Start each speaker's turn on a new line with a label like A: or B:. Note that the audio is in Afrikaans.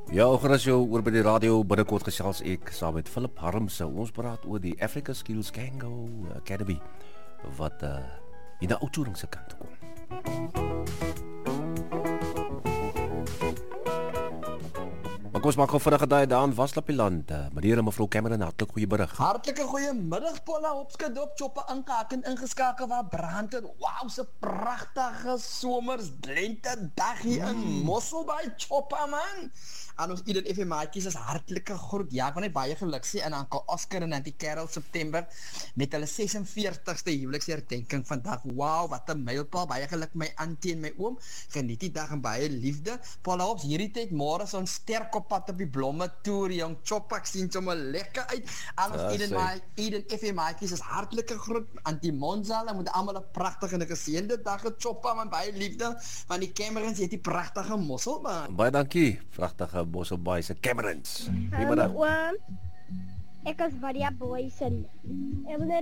A: Ja, gerus jou oor by die radio binnekort gesels ek saam met Philip Harmse. Ons praat oor die Africa Skills Kango Academy wat in die Oudtshoorn se kant toe kom. Maar kom ons maak gou vinnig 'n daai daan Waslapieland. Meneer en mevrou Cameron, hartlik goeiemiddag.
B: Hartlike goeiemiddag Paula, opskud op Chopper ingeskakel waar brand het. Wow, so pragtige somers lente dag hier in Mosselbaai Chopper man. En ons ieder FM maatjies is hartlike groet. Ja, ek wil net baie geluk sê aan Uncle Oscar en Auntie Carol September met hulle 46ste huweliksherdenking vandag. Wow, wat 'n mylpaal. Baie geluk my auntie en my oom. Geniet die dag en baie liefde. Paula, op hierdie tyd môre so 'n sterk op pad op die blomme toer. Jong Chopper sien sommer lekker uit. En ons ieder FM maatjies is hartlike groet. Auntie Monzala moet almal 'n pragtige en 'n geseënde dag hê. Chopper man, baie liefde. Van die Camerons het die pragtige mossel man.
A: Baie dankie. Pragtige Mosselbaai se Camerons.
C: Hallo oom, ek is Maria Boysen. Ek wil